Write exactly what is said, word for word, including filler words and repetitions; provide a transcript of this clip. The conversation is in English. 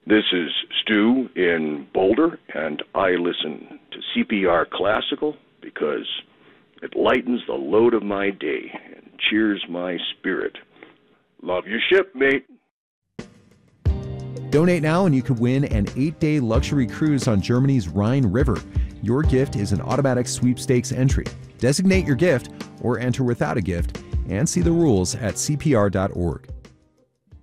This is Stu in Boulder, and I listen to C P R Classical because it lightens the load of my day and cheers my spirit. Love your ship, mate. Donate now and you could win an eight-day luxury cruise on Germany's Rhine River. Your gift is an automatic sweepstakes entry. Designate your gift or enter without a gift and see the rules at C P R dot org.